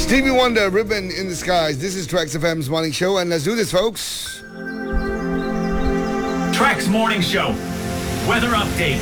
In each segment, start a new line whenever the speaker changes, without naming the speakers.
Stevie Wonder, Ribbon in the Skies. This is Trax FM's morning show, and let's do this, folks.
Trax Morning Show. Weather update.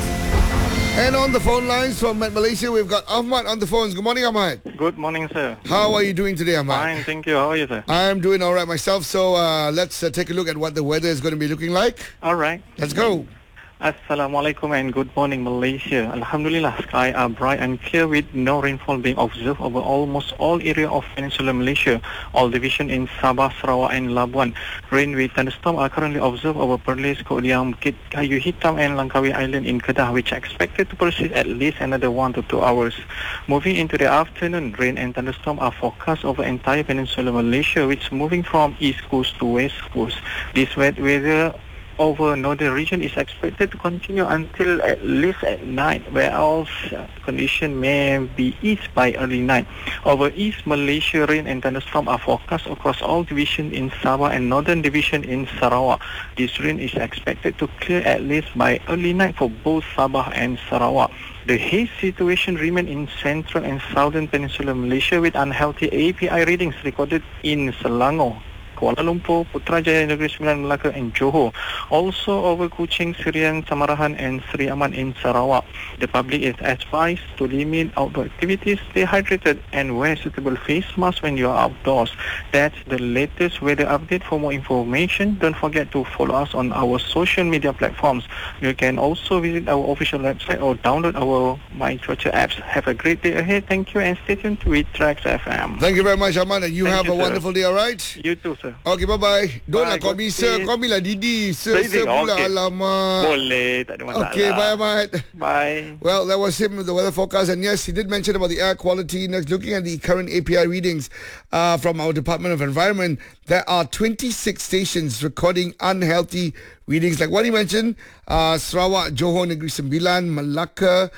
And on the phone lines from Malaysia, we've got Ahmad on the phones. Good morning, Ahmad.
Good morning, sir.
How are you doing today, Ahmad?
Fine, thank you. How are you, sir?
I'm doing all right myself. So let's take a look at what the weather is going to be looking like.
All right.
Let's go.
Assalamualaikum and good morning, Malaysia. Alhamdulillah, skies are bright and clear with no rainfall being observed over almost all area of Peninsular Malaysia, all division in Sabah, Sarawak and Labuan. Rain with thunderstorm are currently observed over Perlis, Kodiam, Bukit Kayu Hitam and Langkawi Island in Kedah, which are expected to persist at least another 1 to 2 hours. Moving into the afternoon, rain and thunderstorm are forecast over entire Peninsular Malaysia, which moving from east coast to west coast. This wet weather over northern region is expected to continue until at least at night, where else condition may be eased by early night. Over East Malaysia, rain and thunderstorm are forecast across all divisions in Sabah and northern division in Sarawak. This rain is expected to clear at least by early night for both Sabah and Sarawak. The haze situation remains in central and southern Peninsular Malaysia, with unhealthy API readings recorded in Selangor, Kuala Lumpur, Putrajaya, Negeri Sembilan, Melaka and Johor. Also over Kuching, Serian, Samarahan and Seri Aman in Sarawak. The public is advised to limit outdoor activities, stay hydrated and wear suitable face masks when you are outdoors. That's the latest weather update. For more information, don't forget to follow us on our social media platforms. You can also visit our official website or download our My Cuaca apps. Have a great day ahead. Thank you and stay tuned with Trax FM.
Thank you very much, Ahmad, and you
Thank
have
you,
a
sir.
wonderful day, all right?
You too, sir.
Okay, bye-bye. Don't
Bye,
call me sir.
good
Call me lah Didi. Sir
Didi,
pula.
okay.
Alamak.
Boleh, tak ada masalah.
Okay, bye, Ahmad.
Bye.
Well, that was him, the weather forecast. And yes, he did mention about the air quality. Next, looking at the current API readings from our Department of Environment, there are 26 stations recording unhealthy readings. Like what he mentioned, Sarawak, Johor, Negeri Sembilan, Melaka,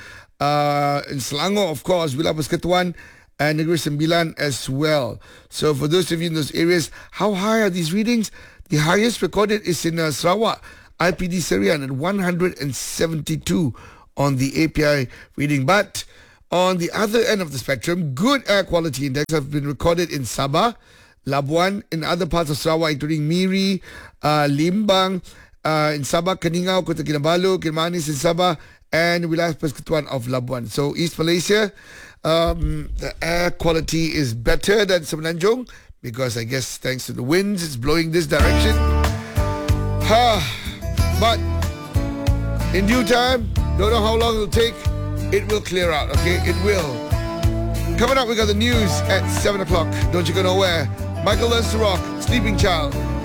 in Selangor, of course, Wilayah Persekutuan, and Negeri Sembilan as well. So for those of you in those areas, how high are these readings? The highest recorded is in Sarawak, IPD Serian at 172 on the API reading. But on the other end of the spectrum, good air quality index have been recorded in Sabah, Labuan, in other parts of Sarawak, including Miri, Limbang, in Sabah, Keningau, Kota Kinabalu, Kilmanis in Sabah, and Wilayah Persekutuan of Labuan. So East Malaysia, the air quality is better than Semenanjung, because I guess thanks to the winds, it's blowing this direction. But in due time, don't know how long it'll take, it will clear out, okay? It will. Coming up, we got the news at 7 o'clock. Don't you go nowhere. Michael Learns to Rock, Sleeping Child.